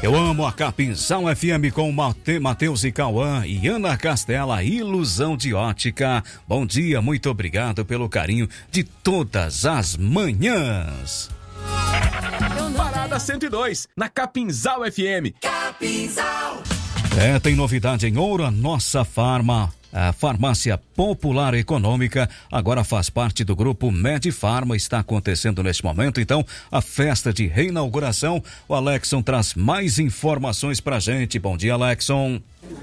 Eu amo a Capinzal FM com Matheus e Cauã e Ana Castela, Ilusão de Ótica. Bom dia, muito obrigado pelo carinho de todas as manhãs. Parada 102, na Capinzal FM. Capinzal. Tem novidade em Ouro, a Nossa Farma. A Farmácia Popular Econômica agora faz parte do grupo Medifarma. Está acontecendo neste momento, então, a festa de reinauguração. O Alexson traz mais informações pra gente. Bom dia, Alexson.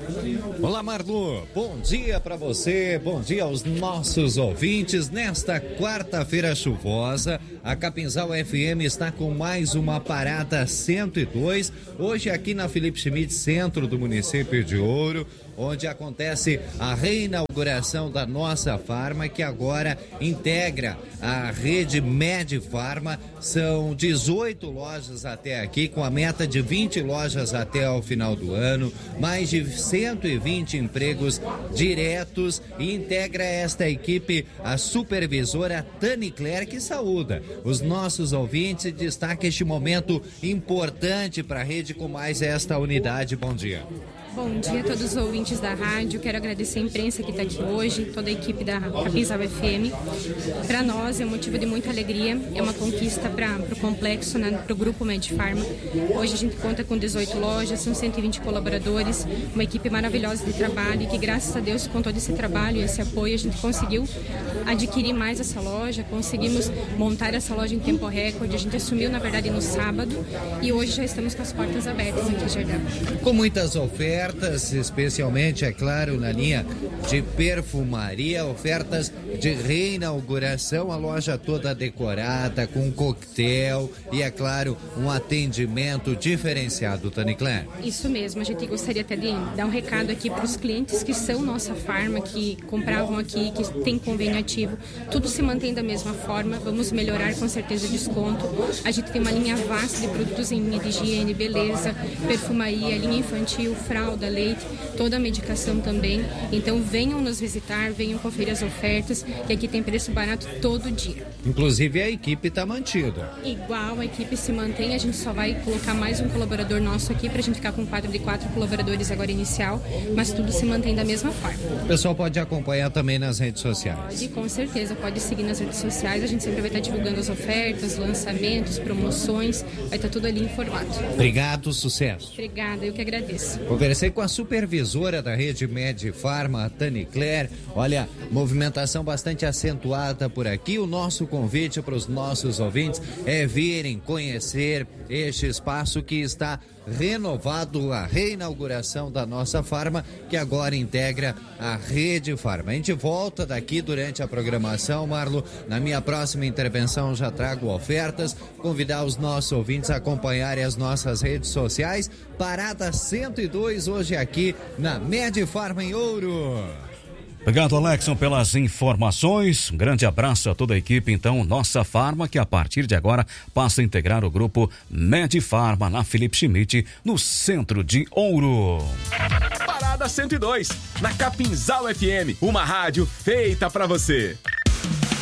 Olá, Marlu. Bom dia para você, bom dia aos nossos ouvintes. Nesta quarta-feira chuvosa, a Capinzal FM está com mais uma parada 102. Hoje aqui na Felipe Schmidt, centro do município de Ouro, onde acontece a reinauguração da Nossa Farma, que agora integra a rede Medifarma. São 18 lojas até aqui, com a meta de 20 lojas até o final do ano, mais de 120 empregos diretos, e integra esta equipe a supervisora Tani Claire, que saúda os nossos ouvintes e destaca este momento importante para a rede com mais esta unidade. Bom dia. Bom dia a todos os ouvintes da rádio. Quero agradecer a imprensa que está aqui hoje, toda a equipe da Capinzal FM. Para nós é um motivo de muita alegria, é uma conquista para o complexo, né, para o grupo Medifarma. Hoje a gente conta com 18 lojas, são 120 colaboradores, uma equipe maravilhosa de trabalho, e que graças a Deus, com todo esse trabalho e esse apoio, a gente conseguiu adquirir mais essa loja, conseguimos montar essa loja em tempo recorde. A gente assumiu, na verdade, no sábado, e hoje já estamos com as portas abertas aqui em Jardão. Com muitas ofertas, especialmente, é claro, na linha de perfumaria, ofertas de reinauguração, a loja toda decorada, com coquetel e, é claro, um atendimento diferenciado, Tani Claire. Isso mesmo, a gente gostaria até de dar um recado aqui para os clientes que são Nossa Farma, que compravam aqui, que tem convênio ativo. Tudo se mantém da mesma forma, vamos melhorar com certeza o desconto. A gente tem uma linha vasta de produtos em linha de higiene, beleza, perfumaria, linha infantil, fralda, leite, toda a medicação também. Então venham nos visitar, venham conferir as ofertas, que aqui tem preço barato todo dia. Inclusive a equipe está mantida. Igual, a equipe se mantém, a gente só vai colocar mais um colaborador nosso aqui para a gente ficar com um quadro de 4 colaboradores agora inicial, mas tudo se mantém da mesma forma. O pessoal pode acompanhar também nas redes sociais. E com certeza, pode seguir nas redes sociais, a gente sempre vai estar divulgando as ofertas, lançamentos, promoções, vai estar tudo ali informado. Obrigado, sucesso. Obrigada, eu que agradeço. Conversei com a supervisora da rede Medifarma, a Tani Claire. Olha, movimentação bastante acentuada por aqui. O nosso convite para os nossos ouvintes é virem conhecer este espaço que está renovado, a reinauguração da Nossa Farma, que agora integra a Rede Farma. A gente volta daqui durante a programação, Marlo. Na minha próxima intervenção já trago ofertas, convidar os nossos ouvintes a acompanharem as nossas redes sociais. Parada 102 hoje aqui na Medifarma em Ouro. Obrigado, Alexson, pelas informações. Um grande abraço a toda a equipe, então, Nossa Farma, que a partir de agora passa a integrar o grupo Medifarma na Felipe Schmidt, no centro de Ouro. Parada 102, na Capinzal FM, uma rádio feita pra você.